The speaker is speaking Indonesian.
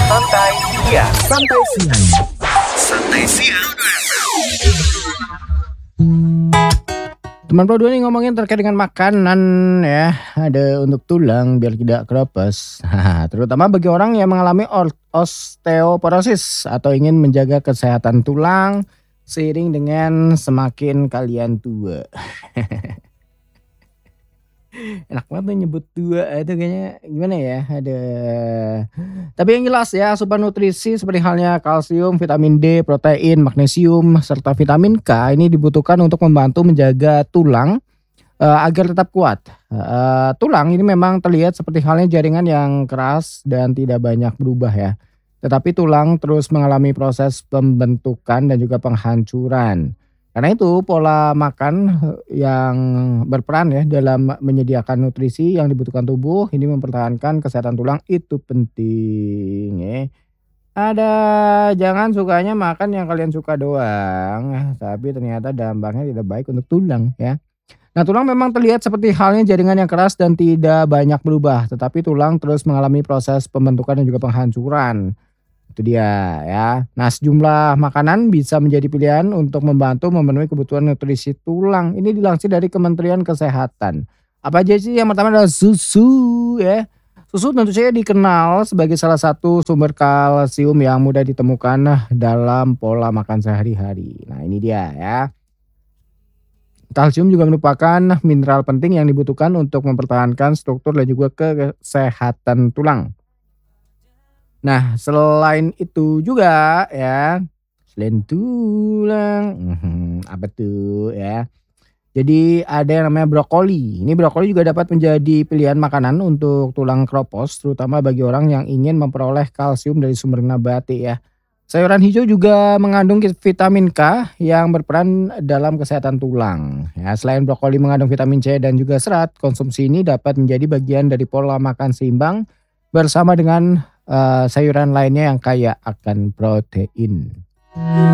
Santai siang. Santai siang. Santai siang. Teman Pro 2 nih ngomongin terkait dengan makanan ya. Ada untuk tulang biar tidak keropos. Terutama bagi orang yang mengalami osteoporosis atau ingin menjaga kesehatan tulang seiring dengan semakin kalian tua. Enak banget tuh nyebut tua itu kayaknya gimana ya, ada. Tapi yang jelas ya, asupan nutrisi seperti halnya kalsium, vitamin D, protein, magnesium, serta vitamin K ini dibutuhkan untuk membantu menjaga tulang agar tetap kuat. Tulang ini memang terlihat seperti halnya jaringan yang keras dan tidak banyak berubah ya. Tetapi tulang terus mengalami proses pembentukan dan juga penghancuran. Karena itu pola makan yang berperan ya dalam menyediakan nutrisi yang dibutuhkan tubuh, ini mempertahankan kesehatan tulang itu penting ya. Ada jangan sukanya makan yang kalian suka doang, tapi ternyata dampaknya tidak baik untuk tulang ya. Nah, tulang memang terlihat seperti halnya jaringan yang keras dan tidak banyak berubah, tetapi tulang terus mengalami proses pembentukan dan juga penghancuran. Itu dia ya. Nah, sejumlah makanan bisa menjadi pilihan untuk membantu memenuhi kebutuhan nutrisi tulang. Ini dilansir dari Kementerian Kesehatan. Apa aja sih? Yang pertama adalah susu ya. Susu tentu saja dikenal sebagai salah satu sumber kalsium yang mudah ditemukan dalam pola makan sehari-hari. Nah, ini dia ya. Kalsium juga merupakan mineral penting yang dibutuhkan untuk mempertahankan struktur dan juga kesehatan tulang. Nah, selain itu juga ya, selain tulang, apa tuh ya. Jadi ada yang namanya brokoli. Ini brokoli juga dapat menjadi pilihan makanan untuk tulang keropos, terutama bagi orang yang ingin memperoleh kalsium dari sumber nabati ya. Sayuran hijau juga mengandung vitamin K yang berperan dalam kesehatan tulang. Ya, selain brokoli mengandung vitamin C dan juga serat, konsumsi ini dapat menjadi bagian dari pola makan seimbang bersama dengan sayuran lainnya yang kaya akan protein.